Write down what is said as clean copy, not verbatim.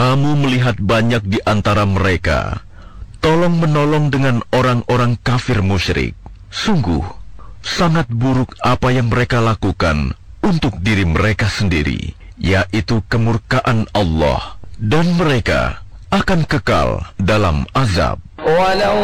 kamu melihat banyak di antara mereka tolong-menolong dengan orang-orang kafir musyrik. Sungguh, sangat buruk apa yang mereka lakukan untuk diri mereka sendiri, yaitu kemurkaan Allah, dan mereka akan kekal dalam azab.